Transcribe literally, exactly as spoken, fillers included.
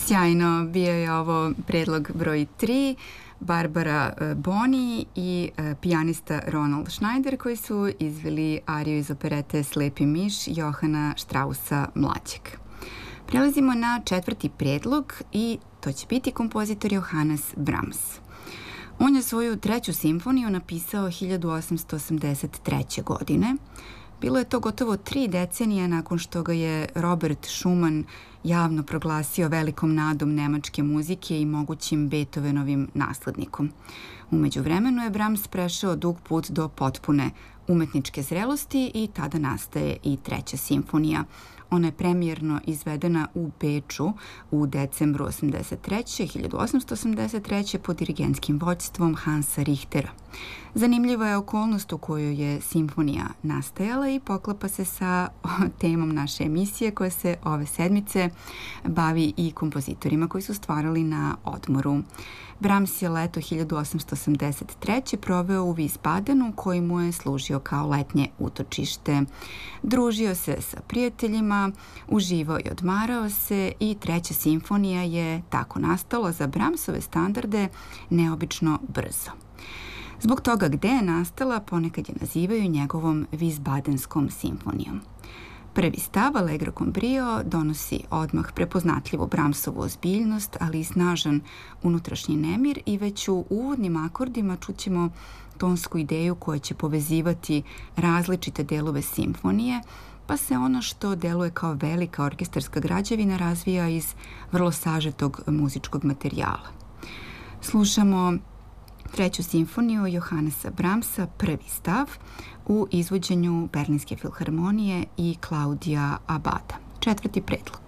Sjajno, bio je ovo predlog broj tri, Barbara Boni i pijanista Ronald Schneider koji su izveli ariju iz operete Slepi miš Johana Straussa mlađeg. Prelazimo na četvrti predlog i to će biti kompozitor Johannes Brahms. On je svoju treću simfoniju napisao hiljadu osamsto osamdeset treće. godine. Bilo je to gotovo tri decenije nakon što ga je Robert Schumann javno proglasio velikom nadom nemačke muzike i mogućim Beethovenovim naslednikom. U međuvremenu je Brahms prešao dug put do potpune umetničke zrelosti i tada nastaje i treća simfonija. Ona je premijerno izvedena u Beču u decembru hiljadu osamsto osamdeset treće. pod dirigentskim vođstvom Hansa Richtera. Zanimljiva je okolnost u kojoj je simfonija nastajala i poklapa se sa temom naše emisije koja se ove sedmice bavi i kompozitorima koji su stvarali na odmoru. Brahms je leto hiljadu osamsto osamdeset treće. proveo u Wiesbadenu koji mu je služio kao letnje utočište. Družio se sa prijateljima, uživao i odmarao se i treća simfonija je tako nastala za Brahmsove standarde neobično brzo. Zbog toga gde je nastala ponekad je nazivaju njegovom Wiesbadenskom simfonijom. Prvi stav, Allegro con brio, donosi odmah prepoznatljivu Brahmsovu ozbiljnost, ali i snažan unutrašnji nemir i već u uvodnim akordima čućemo tonsku ideju koja će povezivati različite delove simfonije, pa se ono što deluje kao velika orkestarska građevina razvija iz vrlo sažetog muzičkog materijala. Slušamo treću simfoniju Johannesa Brahmsa, prvi stav, u izvođenju Berlinske filharmonije i Claudia Abada. Četvrti predlog.